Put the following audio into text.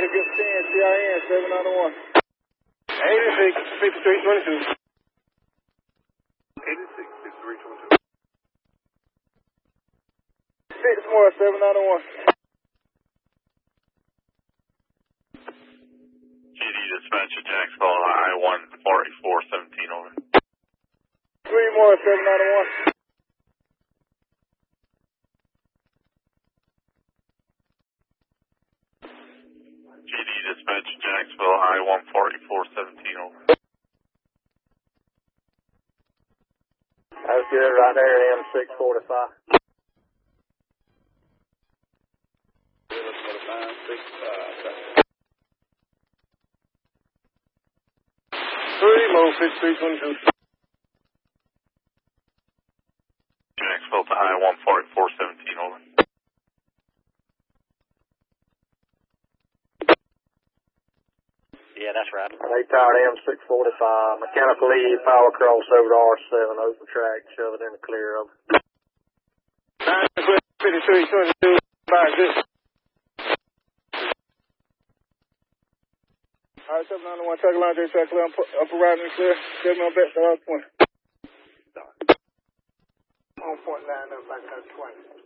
get 10, CIN 791. 86, 5322. 86, 5322. 6 more, 791. GD dispatch at Jacksonville, I-14417 over. 3 more, 791. GD dispatch at Jacksonville, I-14417 over. That's good right there, M645. Three more, 5322. Jacksonville to I-14417 over. Yeah, that's right. They powered M645, mechanical lead, power cross over to R7, open track, shove it in the clear of. 5322, back this. Alright, 791, check line, check line, upper right in the clear, 7 on back, 20. On point line up, back to 20.